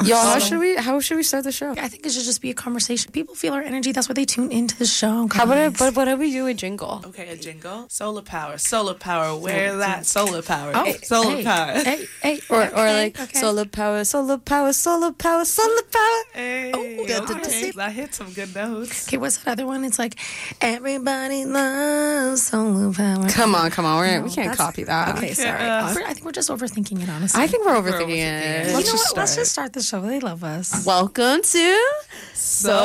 Yo, how should we start the show? I think it should just be a conversation. People feel our energy. That's why they tune into the show. How about what do we do a jingle? Okay, a jingle. Solar power. Where that solar power? Oh, solar power. Hey. Or like solar power. Hey, okay. I hit some good notes. Okay, what's that other one? It's like, everybody loves solar power. Come on. We can't copy that. Okay, sorry. I think we're just overthinking it, honestly. I think we're overthinking it. You know what? Let's just start the show. They love us. Welcome to